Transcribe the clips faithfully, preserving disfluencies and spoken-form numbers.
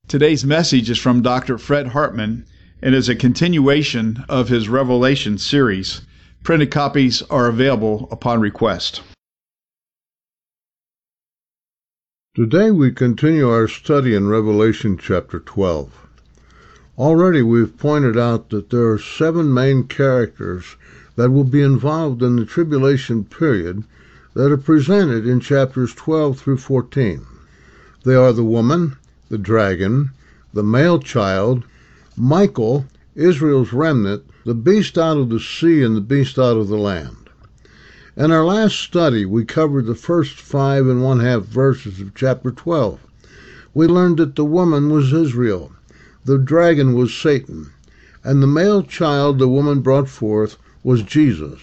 Today's message is from Doctor Fred Hartman and is a continuation of his Revelation series. Printed copies are available upon request. Today we continue our study in Revelation chapter twelve. Already we've pointed out that there are seven main characters that will be involved in the tribulation period that are presented in chapters twelve through fourteen. They are the woman, the dragon, the male child, Michael, Israel's remnant, the beast out of the sea, and the beast out of the land. In our last study, we covered the first five and one-half verses of chapter twelve. We learned that the woman was Israel, the dragon was Satan, and the male child the woman brought forth was Jesus.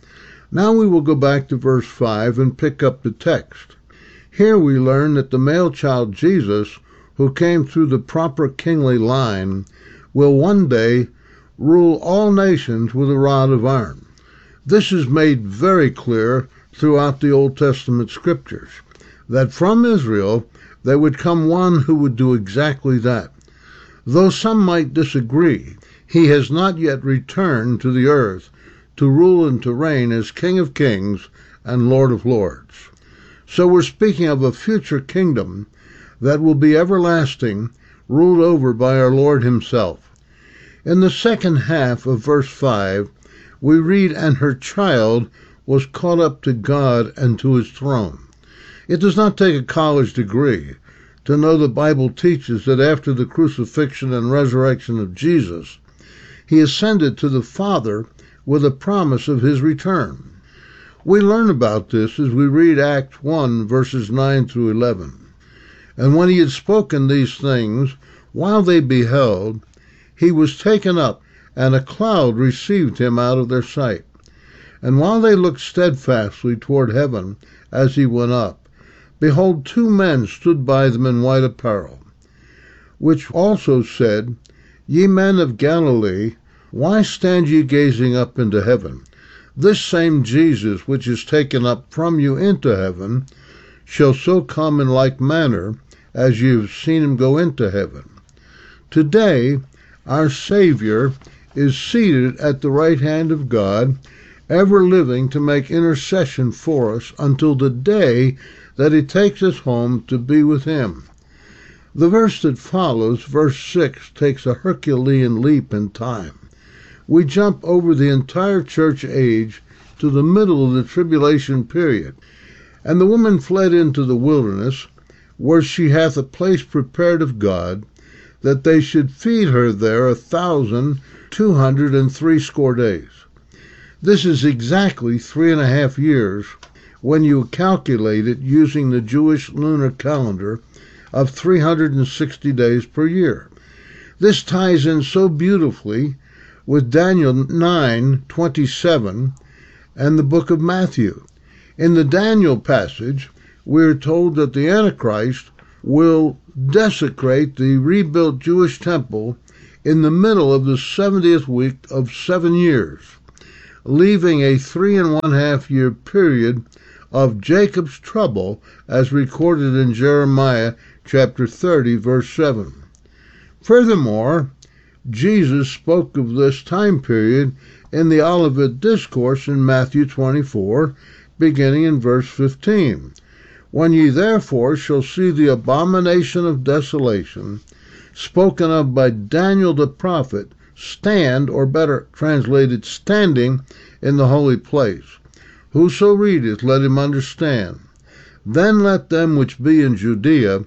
Now we will go back to verse five and pick up the text. Here we learn that the male child Jesus, who came through the proper kingly line, will one day rule all nations with a rod of iron. This is made very clear throughout the Old Testament scriptures, that from Israel there would come one who would do exactly that. Though some might disagree, he has not yet returned to the earth to rule and to reign as King of Kings and Lord of Lords. So we're speaking of a future kingdom that will be everlasting, ruled over by our Lord himself. In the second half of verse five, we read, "And her child was caught up to God and to his throne." It does not take a college degree to know the Bible teaches that after the crucifixion and resurrection of Jesus, he ascended to the Father with a promise of his return. We learn about this as we read Acts one, verses nine through eleven. "And when he had spoken these things, while they beheld, he was taken up, and a cloud received him out of their sight. And while they looked steadfastly toward heaven as he went up, behold, two men stood by them in white apparel, which also said, Ye men of Galilee, why stand ye gazing up into heaven? This same Jesus, which is taken up from you into heaven, shall so come in like manner as ye have seen him go into heaven." Today, our Savior is seated at the right hand of God, ever living to make intercession for us until the day that he takes us home to be with him. The verse that follows, verse six, takes a Herculean leap in time. We jump over the entire church age to the middle of the tribulation period. "And the woman fled into the wilderness, where she hath a place prepared of God, that they should feed her there a thousand two hundred and threescore days." This is exactly three and a half years when you calculate it using the Jewish lunar calendar of three hundred sixty days per year. This ties in so beautifully with Daniel nine twenty-seven and the book of Matthew. In the Daniel passage, we are told that the Antichrist will desecrate the rebuilt Jewish temple in the middle of the seventieth week of seven years, leaving a three and one half year period of Jacob's trouble as recorded in Jeremiah chapter thirty, verse seven. Furthermore, Jesus spoke of this time period in the Olivet Discourse in Matthew twenty-four, beginning in verse fifteen. "When ye therefore shall see the abomination of desolation, spoken of by Daniel the prophet, stand," or better translated, standing in the holy place. "Whoso readeth, let him understand. Then let them which be in Judea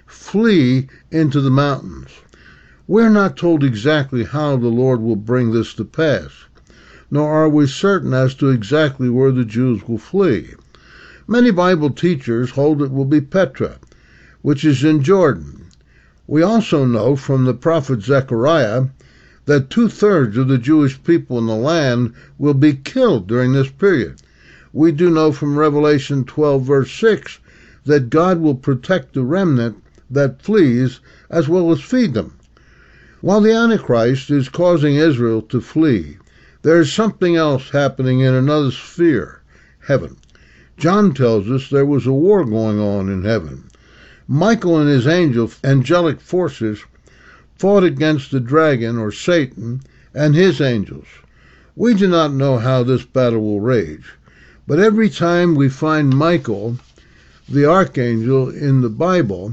flee into the mountains." We're not told exactly how the Lord will bring this to pass, nor are we certain as to exactly where the Jews will flee. Many Bible teachers hold it will be Petra, which is in Jordan. We also know from the prophet Zechariah that two-thirds of the Jewish people in the land will be killed during this period. We do know from Revelation twelve, verse six, that God will protect the remnant that flees as well as feed them. While the Antichrist is causing Israel to flee, there is something else happening in another sphere, heaven. John tells us there was a war going on in heaven. Michael and his angel, angelic forces fought against the dragon, or Satan, and his angels. We do not know how this battle will rage, but every time we find Michael, the archangel in the Bible,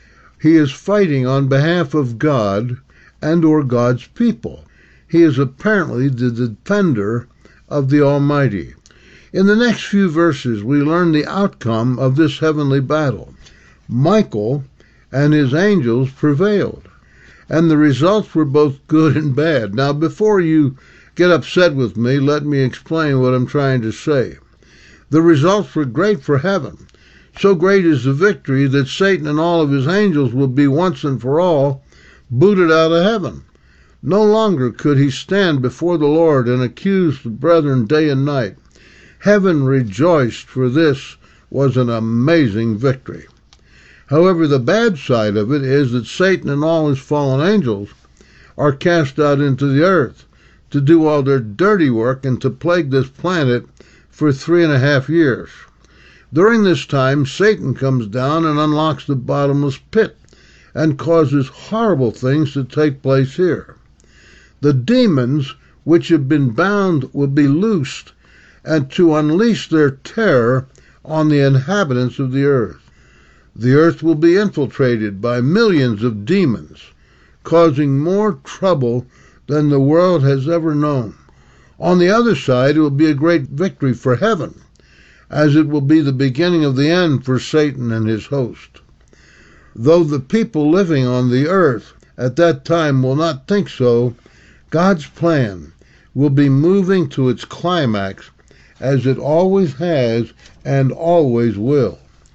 he is fighting on behalf of God and or God's people. He is apparently the defender of the Almighty. In the next few verses, we learn the outcome of this heavenly battle. Michael and his angels prevailed, and the results were both good and bad. Now, before you get upset with me, let me explain what I'm trying to say. The results were great for heaven. So great is the victory that Satan and all of his angels will be once and for all booted out of heaven. No longer could he stand before the Lord and accuse the brethren day and night. Heaven rejoiced, for this was an amazing victory. However, the bad side of it is that Satan and all his fallen angels are cast out into the earth to do all their dirty work and to plague this planet for three and a half years. During this time, Satan comes down and unlocks the bottomless pit and causes horrible things to take place here. The demons which have been bound will be loosed and to unleash their terror on the inhabitants of the earth. The earth will be infiltrated by millions of demons, causing more trouble than the world has ever known. On the other side, it will be a great victory for heaven, as it will be the beginning of the end for Satan and his host. Though the people living on the earth at that time will not think so, God's plan will be moving to its climax, as it always has and always will.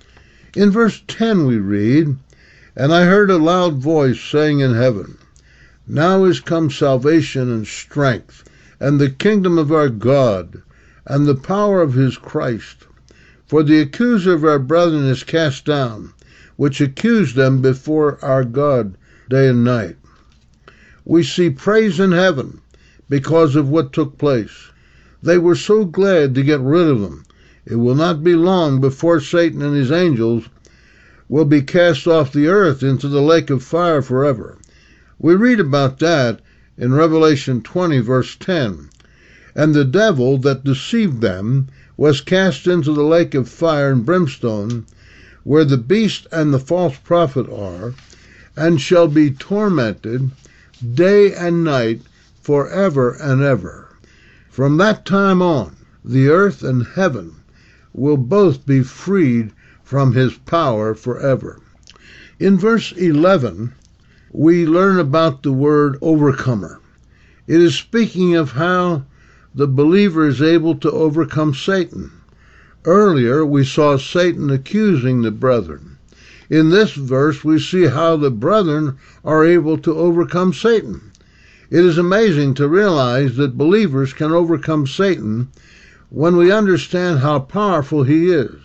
In verse ten we read, "And I heard a loud voice saying in heaven, Now is come salvation and strength, and the kingdom of our God, and the power of his Christ. For the accuser of our brethren is cast down, which accused them before our God day and night." We see praise in heaven because of what took place. They were so glad to get rid of them. It will not be long before Satan and his angels will be cast off the earth into the lake of fire forever. We read about that in Revelation twenty, verse ten. "And the devil that deceived them was cast into the lake of fire and brimstone, where the beast and the false prophet are, and shall be tormented day and night forever and ever." From that time on, the earth and heaven will both be freed from his power forever. In verse eleven, we learn about the word overcomer. It is speaking of how the believer is able to overcome Satan. Earlier, we saw Satan accusing the brethren. In this verse, we see how the brethren are able to overcome Satan. It is amazing to realize that believers can overcome Satan when we understand how powerful he is.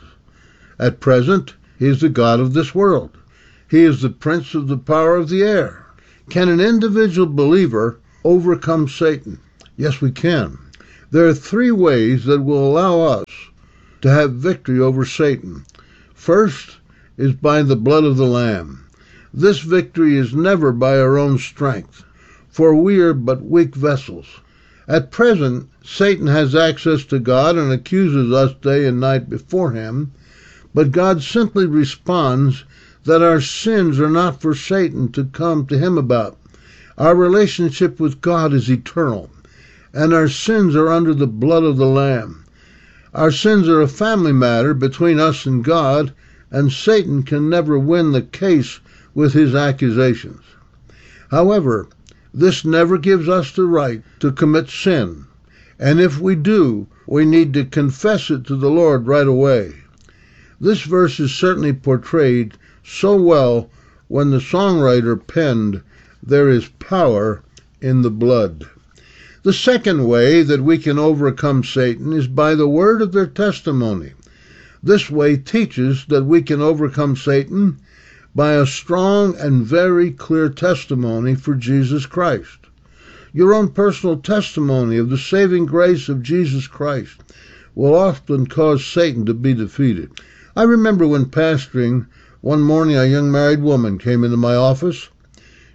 At present, he is the god of this world. He is the prince of the power of the air. Can an individual believer overcome Satan? Yes, we can. There are three ways that will allow us to have victory over Satan. First is by the blood of the Lamb. This victory is never by our own strength, for we are but weak vessels. At present, Satan has access to God and accuses us day and night before him, but God simply responds that our sins are not for Satan to come to him about. Our relationship with God is eternal, and our sins are under the blood of the Lamb. Our sins are a family matter between us and God, and Satan can never win the case with his accusations. However, this never gives us the right to commit sin, and if we do, we need to confess it to the Lord right away. This verse is certainly portrayed so well when the songwriter penned, "There is power in the blood." The second way that we can overcome Satan is by the word of their testimony. This way teaches that we can overcome Satan by a strong and very clear testimony for Jesus Christ. Your own personal testimony of the saving grace of Jesus Christ will often cause Satan to be defeated. I remember when pastoring, one morning a young married woman came into my office.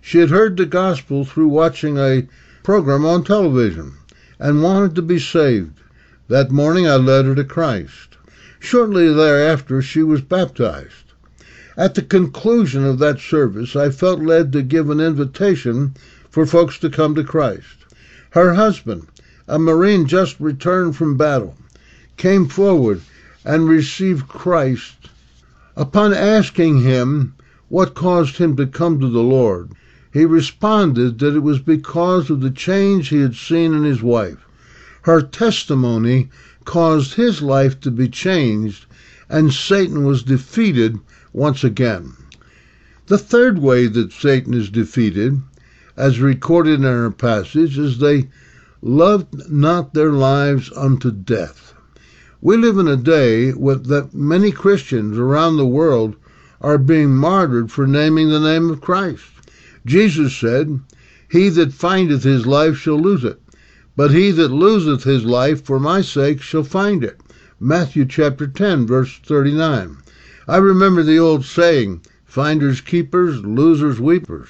She had heard the gospel through watching a program on television and wanted to be saved. That morning I led her to Christ. Shortly thereafter, she was baptized. At the conclusion of that service, I felt led to give an invitation for folks to come to Christ. Her husband, a Marine just returned from battle, came forward and received Christ. Upon asking him what caused him to come to the Lord, he responded that it was because of the change he had seen in his wife. Her testimony caused his life to be changed, and Satan was defeated once again. The third way that Satan is defeated, as recorded in our passage, is they loved not their lives unto death. We live in a day with that many Christians around the world are being martyred for naming the name of Christ. Jesus said, "He that findeth his life shall lose it, but he that loseth his life for my sake shall find it." Matthew chapter ten, verse thirty-nine. I remember the old saying, finders keepers, losers weepers.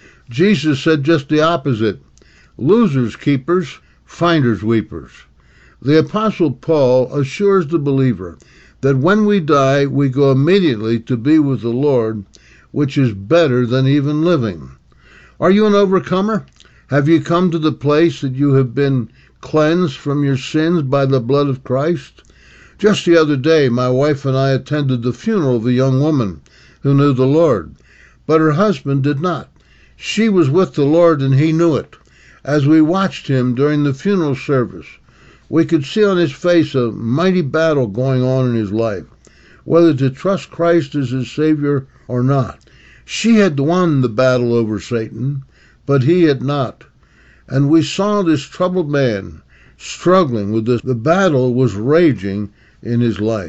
Jesus said just the opposite, losers keepers, finders weepers. The Apostle Paul assures the believer that when we die, we go immediately to be with the Lord, which is better than even living. Are you an overcomer? Have you come to the place that you have been cleansed from your sins by the blood of Christ? Just the other day, my wife and I attended the funeral of a young woman who knew the Lord, but her husband did not. She was with the Lord and he knew it. As we watched him during the funeral service, we could see on his face a mighty battle going on in his life, whether to trust Christ as his Savior or not. She had won the battle over Satan, but he had not. And we saw this troubled man struggling with this. The battle was raging in his life.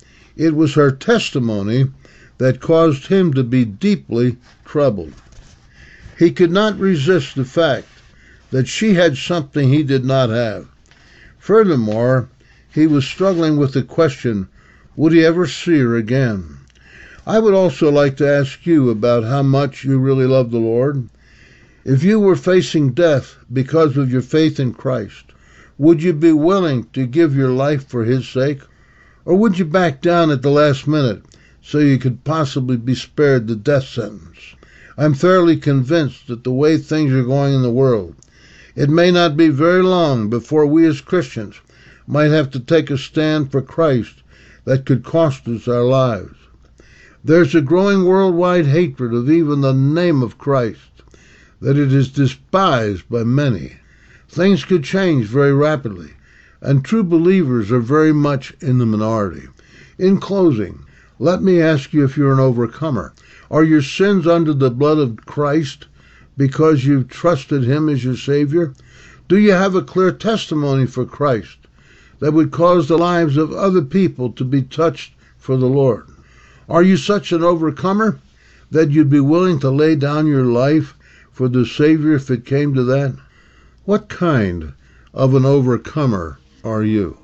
It was her testimony that caused him to be deeply troubled. He could not resist the fact that she had something he did not have. Furthermore, he was struggling with the question, would he ever see her again? I would also like to ask you about how much you really love the Lord. If you were facing death because of your faith in Christ, would you be willing to give your life for his sake? Or would you back down at the last minute so you could possibly be spared the death sentence? I'm thoroughly convinced that the way things are going in the world, it may not be very long before we as Christians might have to take a stand for Christ that could cost us our lives. There's a growing worldwide hatred of even the name of Christ, that it is despised by many. Things could change very rapidly, and true believers are very much in the minority. In closing, let me ask you if you're an overcomer. Are your sins under the blood of Christ because you've trusted him as your Savior? Do you have a clear testimony for Christ that would cause the lives of other people to be touched for the Lord? Are you such an overcomer that you'd be willing to lay down your life for the Savior if it came to that? What kind of an overcomer are you?